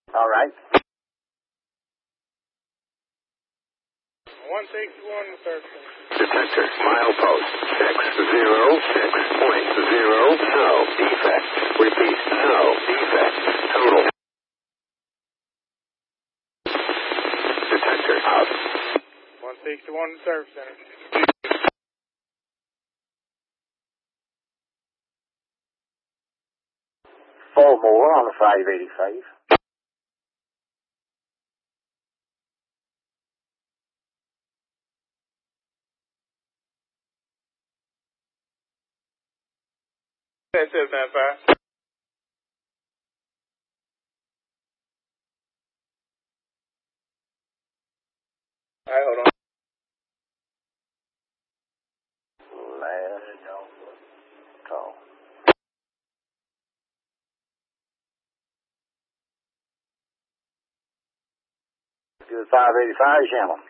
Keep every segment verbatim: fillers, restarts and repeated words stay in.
All right. one sixty-one to third. Detector, milepost, six zero six point zero, no defect. Repeat, no defect. Total. Detector out. one sixty-one to service center. Four more on the five eighty-five. That's seven nine five. All right, hold on. Last call. Good five eighty-five, Shannon.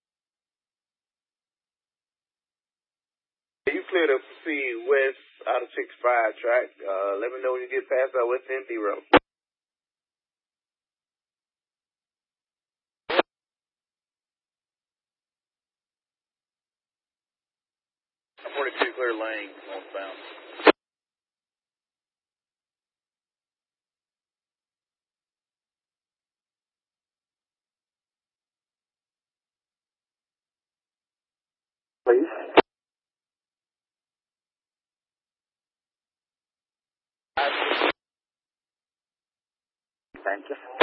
You cleared up to proceed west out of sixty-five track. Uh, let me know when you get past our West Empty Road. forty-two clear lane, northbound. Please. Thank you.